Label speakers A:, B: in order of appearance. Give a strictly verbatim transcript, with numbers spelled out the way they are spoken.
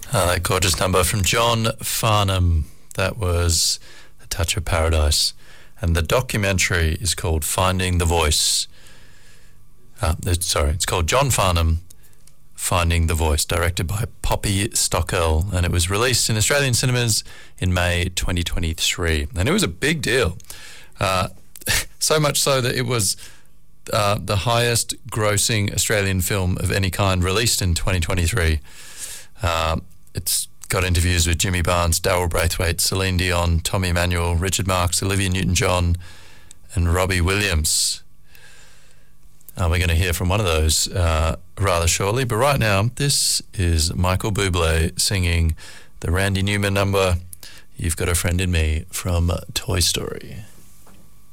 A: Uh, that gorgeous number from John Farnham. That was A Touch of Paradise. And the documentary is called Finding the Voice. Uh, it's, sorry, it's called John Farnham, Finding the Voice, directed by Poppy Stockwell. And it was released in Australian cinemas in May twenty twenty-three. And it was a big deal. Uh, so much so that it was uh, the highest grossing Australian film of any kind released in twenty twenty-three. Uh, it's got interviews with Jimmy Barnes, Daryl Braithwaite, Celine Dion, Tommy Emmanuel, Richard Marx, Olivia Newton-John and Robbie Williams. Uh, we're going to hear from one of those uh, rather shortly, but right now this is Michael Bublé singing the Randy Newman number, You've Got a Friend in Me, from Toy Story.